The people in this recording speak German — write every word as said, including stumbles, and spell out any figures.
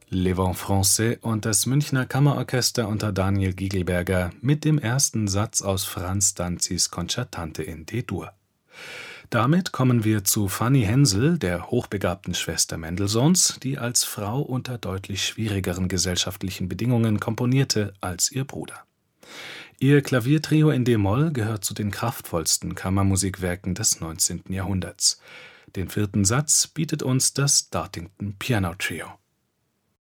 Les Vents Français und das Münchner Kammerorchester unter Daniel Gigelberger mit dem ersten Satz aus Franz Danzis Concertante in D-Dur. Damit kommen wir zu Fanny Hensel, der hochbegabten Schwester Mendelssohns, die als Frau unter deutlich schwierigeren gesellschaftlichen Bedingungen komponierte als ihr Bruder. Ihr Klaviertrio in d-Moll gehört zu den kraftvollsten Kammermusikwerken des neunzehnten Jahrhunderts. Den vierten Satz bietet uns das Dartington Piano Trio.